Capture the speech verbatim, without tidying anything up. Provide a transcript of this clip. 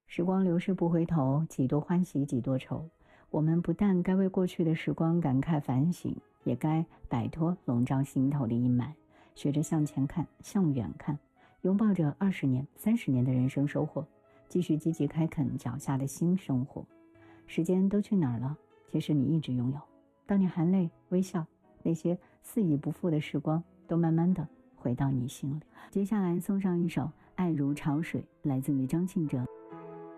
时光流逝不回头，几多欢喜几多愁。我们不但该为过去的时光感慨反省，也该摆脱笼罩心头的阴霾，学着向前看，向远看，拥抱着二十年、三十年的人生收获，继续积极开垦脚下的新生活。时间都去哪儿了？其实你一直拥有。当你含泪微笑，那些似已不复的时光都慢慢的回到你心里。接下来送上一首《爱如潮水》，来自于张信哲。